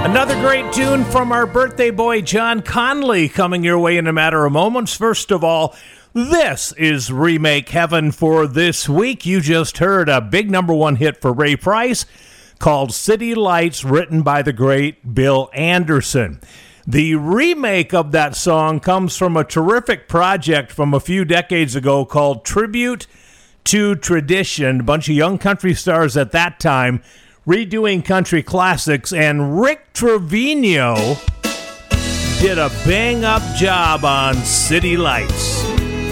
Another great tune from our birthday boy, John Conley, coming your way in a matter of moments. First of all, this is Remake Heaven for this week. You just heard a big number one hit for Ray Price called City Lights, written by the great Bill Anderson. The remake of that song comes from a terrific project from a few decades ago called Tribute to Tradition. A bunch of young country stars at that time redoing country classics, and Rick Trevino did a bang-up job on City Lights.